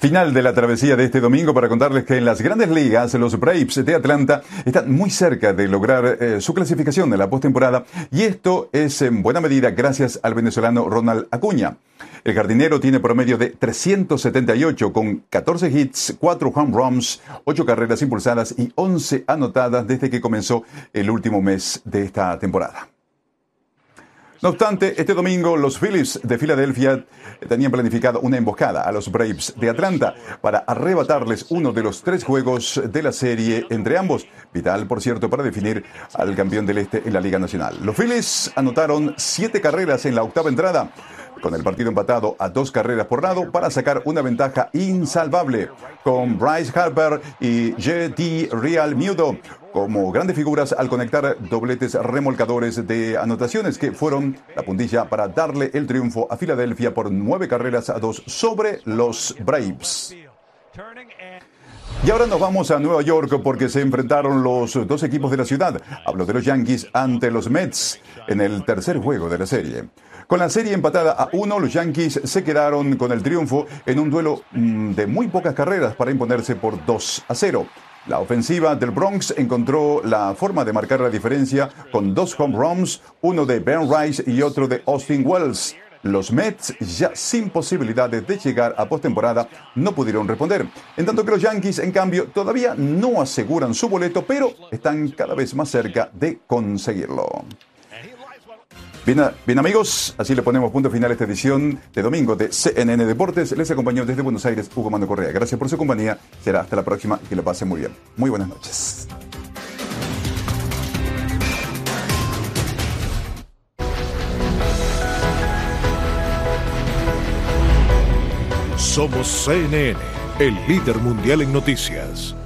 Final de la travesía de este domingo para contarles que en las grandes ligas los Braves de Atlanta están muy cerca de lograr su clasificación en la postemporada, y esto es en buena medida gracias al venezolano Ronald Acuña. El jardinero tiene promedio de 378 con 14 hits, 4 home runs, 8 carreras impulsadas y 11 anotadas desde que comenzó el último mes de esta temporada. No obstante, este domingo los Phillies de Filadelfia tenían planificado una emboscada a los Braves de Atlanta para arrebatarles uno de los 3 juegos de la serie entre ambos, vital, por cierto, para definir al campeón del Este en la Liga Nacional. Los Phillies anotaron 7 carreras en la octava entrada, con el partido empatado a 2 carreras por lado para sacar una ventaja insalvable, con Bryce Harper y J.D. Realmuto como grandes figuras al conectar dobletes remolcadores de anotaciones que fueron la puntilla para darle el triunfo a Filadelfia por 9 carreras a 2 sobre los Braves. Y ahora nos vamos a Nueva York porque se enfrentaron los 2 equipos de la ciudad. Hablo de los Yankees ante los Mets en el tercer juego de la serie. Con la serie empatada a 1, los Yankees se quedaron con el triunfo en un duelo de muy pocas carreras para imponerse por 2-0. La ofensiva del Bronx encontró la forma de marcar la diferencia con 2 home runs, uno de Ben Rice y otro de Austin Wells. Los Mets, ya sin posibilidades de llegar a postemporada, no pudieron responder. En tanto que los Yankees, en cambio, todavía no aseguran su boleto, pero están cada vez más cerca de conseguirlo. Bien amigos, así le ponemos punto final a esta edición de domingo de CNN Deportes. Les acompañó desde Buenos Aires Hugo Mando Correa. Gracias por su compañía. Será hasta la próxima y que lo pasen muy bien. Muy buenas noches. Somos CNN, el líder mundial en noticias.